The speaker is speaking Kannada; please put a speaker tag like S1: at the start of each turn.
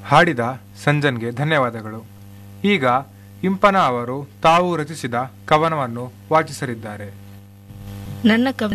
S1: ಹಾಡಿದ ಸಂಜನ್ಗೆ ಧನ್ಯವಾದಗಳು. ಈಗ ಇಂಪನ ಅವರು ತಾವು ರಚಿಸಿದ ಕವನವನ್ನು ವಾಚಿಸಲಿದ್ದಾರೆ.
S2: ನನ್ನ